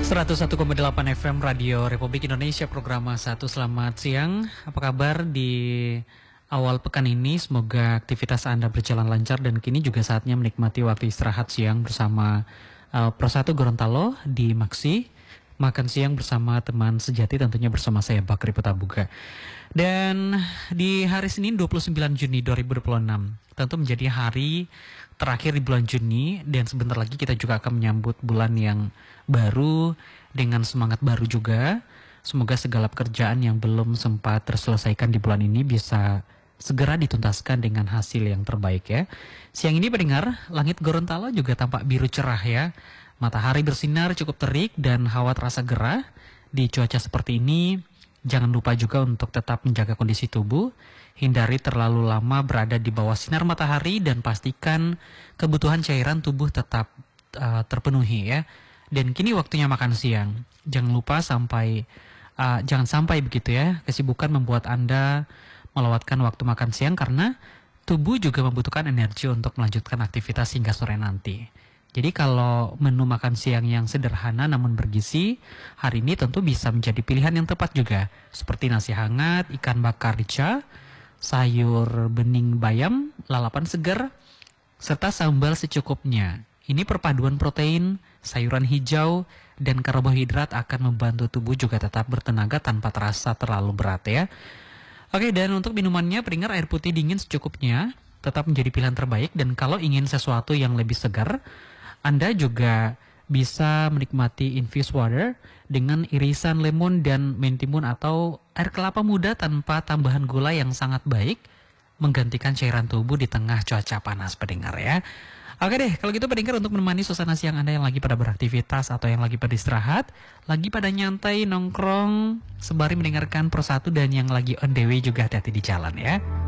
101,8 FM Radio Republik Indonesia, program satu. Selamat siang, apa kabar di awal pekan ini? Semoga aktivitas Anda berjalan lancar dan kini juga saatnya menikmati waktu istirahat siang bersama Pro 1 Gorontalo di Maksi. Makan siang bersama teman sejati, tentunya bersama saya Bakri Putabuga. Dan di hari Senin 29 Juni 2026 tentu menjadi hari terakhir di bulan Juni, dan sebentar lagi kita juga akan menyambut bulan yang baru dengan semangat baru juga. Semoga segala pekerjaan yang belum sempat terselesaikan di bulan ini bisa segera dituntaskan dengan hasil yang terbaik ya. Siang ini pendengar, langit Gorontalo juga tampak biru cerah ya. Matahari bersinar cukup terik dan hawa terasa gerah. Di cuaca seperti ini, jangan lupa juga untuk tetap menjaga kondisi tubuh. Hindari terlalu lama berada di bawah sinar matahari dan pastikan kebutuhan cairan tubuh tetap terpenuhi ya. Dan kini waktunya makan siang. Jangan sampai begitu ya, kesibukan membuat Anda melewatkan waktu makan siang karena tubuh juga membutuhkan energi untuk melanjutkan aktivitas hingga sore nanti. Jadi kalau menu makan siang yang sederhana namun bergizi, hari ini tentu bisa menjadi pilihan yang tepat juga. Seperti nasi hangat, ikan bakar rica, sayur bening bayam, lalapan segar, serta sambal secukupnya. Ini perpaduan protein, sayuran hijau, dan karbohidrat akan membantu tubuh juga tetap bertenaga tanpa terasa terlalu berat ya. Oke, dan untuk minumannya, pendengar, air putih dingin secukupnya tetap menjadi pilihan terbaik. Dan kalau ingin sesuatu yang lebih segar, Anda juga bisa menikmati infused water dengan irisan lemon dan mentimun atau air kelapa muda tanpa tambahan gula yang sangat baik, menggantikan cairan tubuh di tengah cuaca panas, pendengar ya. Oke deh, kalau gitu pendengar, untuk menemani suasana siang Anda yang lagi pada beraktivitas atau yang lagi pada istirahat, lagi pada nyantai nongkrong, sembari mendengarkan Pro 1, dan yang lagi on the way juga hati-hati di jalan ya.